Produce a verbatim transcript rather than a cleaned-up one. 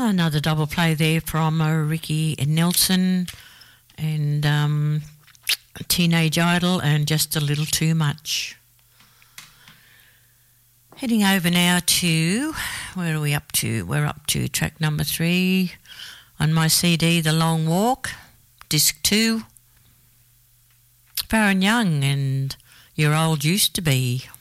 Ah, another double play there from uh, Ricky Nelson and um, Teenage Idol and Just a Little Too Much. Heading over now to, where are we up to? We're up to track number three on my C D, The Long Walk, disc two. Farron Young and Your Old Used to Be.